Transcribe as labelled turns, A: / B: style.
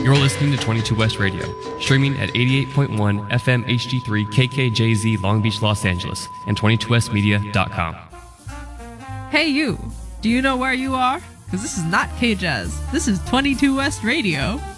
A: You're listening to 22 West Radio, streaming at 88.1 FM HD3 KKJZ Long Beach, Los Angeles, and 22westmedia.com.
B: Hey you, do you know where you are? Because this is not K-Jazz. This is 22 West Radio.